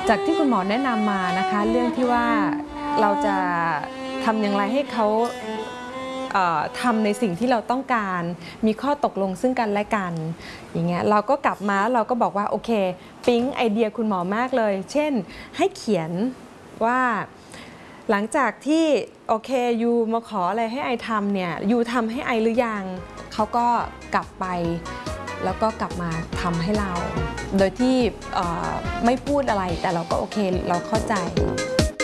จากที่คุณหมอแนะนำมานะคะเรื่องที่ว่าเราจะทำอย่างไรให้เขาทำในสิ่งที่เราต้องการมีข้อตกลงซึ่งกันและกันอย่างเงี้ยเราก็กลับมาเราก็บอกว่าโอเคปิ๊งไอเดียคุณหมอมากเลยเช่นให้เขียนว่าหลังจากที่โอเคยูมาขออะไรให้ไอทำเนี่ยยูทำให้ไอหรือยังเขาก็กลับไปแล้วก็กลับมาทำให้เราโดยที่ไม่พูดอะไรแต่เราก็โอเคเราเข้าใจ